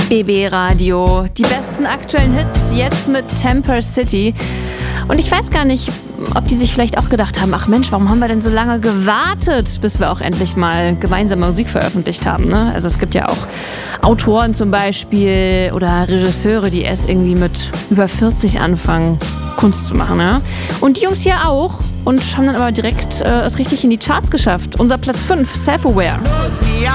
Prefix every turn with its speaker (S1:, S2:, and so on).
S1: BB Radio. Die besten aktuellen Hits jetzt mit Temper City. Und ich weiß gar nicht, ob die sich vielleicht auch gedacht haben, ach Mensch, warum haben wir denn so lange gewartet, bis wir auch endlich mal gemeinsame Musik veröffentlicht haben, ne? Also es gibt ja auch Autoren zum Beispiel oder Regisseure, die erst irgendwie mit über 40 anfangen, Kunst zu machen, ja? Und die Jungs hier auch und haben dann aber direkt es richtig in die Charts geschafft. Unser Platz 5, Self-Aware.